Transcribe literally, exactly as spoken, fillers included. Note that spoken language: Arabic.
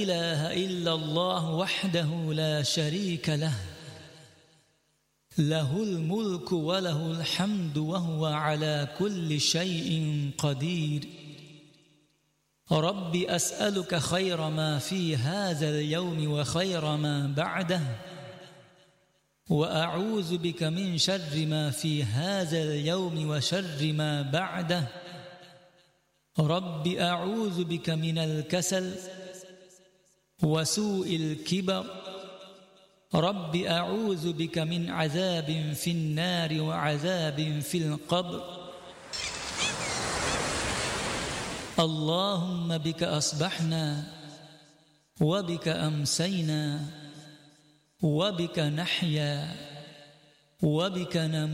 إله إلا الله وحده لا شريك له له الملك وله الحمد وهو على كل شيء قدير. رب أسألك خير ما في هذا اليوم وخير ما بعده، وأعوذ بك من شر ما في هذا اليوم وشر ما بعده. رب أعوذ بك من الكسل وسوء الكبر. رب أعوذ بك من عذاب في النار وعذاب في القبر. اللهم بك أصبحنا وبك أمسينا وبك نحيا وبك نموت